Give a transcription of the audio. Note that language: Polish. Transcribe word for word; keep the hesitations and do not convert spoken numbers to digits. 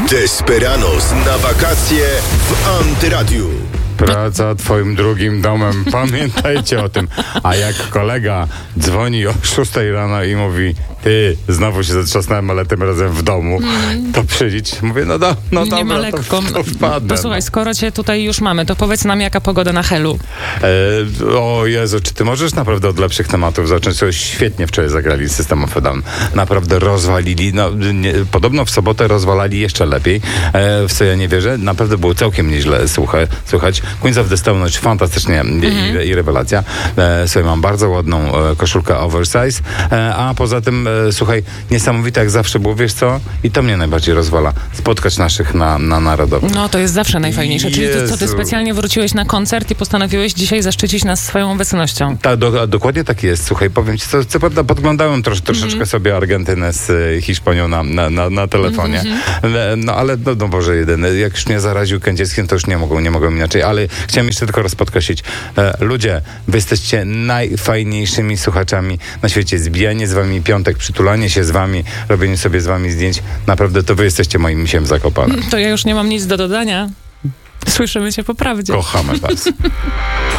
Desperados na wakacje w Antyradiu. Praca twoim drugim domem. Pamiętajcie o tym. A jak kolega dzwoni o szóstej rano i mówi: ty, znowu się zatrzasnąłem, ale tym razem w domu, mm. to przyjdź. Mówię, no, do, no nie dobra, ma lekko. to, to wpadnę. Posłuchaj, skoro cię tutaj już mamy, to powiedz nam, jaka pogoda na Helu. E, o Jezu, czy ty możesz naprawdę od lepszych tematów zacząć? Coś świetnie wczoraj zagrali System of a Down. Naprawdę rozwalili. No, nie, podobno w sobotę rozwalali jeszcze lepiej, e, w co ja nie wierzę. Naprawdę było całkiem nieźle słuchaj, słuchać. Queens of the Stone Age fantastycznie mm-hmm. i, i rewelacja. E, sobie mam bardzo ładną e, koszulkę oversize, e, a poza tym e, słuchaj, niesamowite jak zawsze było, wiesz co? I to mnie najbardziej rozwala. Spotkać naszych na, na Narodowym. No to jest zawsze najfajniejsze. Czyli ty, co, ty specjalnie wróciłeś na koncert i postanowiłeś dzisiaj zaszczycić nas swoją obecnością. Tak, do, dokładnie tak jest. Słuchaj, powiem ci, co, co prawda podglądałem trosz, troszeczkę mm-hmm. sobie Argentynę z y, Hiszpanią na, na, na, na telefonie. Mm-hmm. No ale, no, no Boże jedyny, jak już mnie zaraził Kędzieckim, to już nie mogą, nie mogą inaczej. Ale chciałem jeszcze tylko raz podkreślić. E, ludzie, wy jesteście najfajniejszymi słuchaczami na świecie. Zbijanie z wami piątek, przytulanie się z wami, robienie sobie z wami zdjęć. Naprawdę to wy jesteście moim misiem Zakopanem. To ja już nie mam nic do dodania. Słyszymy się po prawdzie. Kochamy was.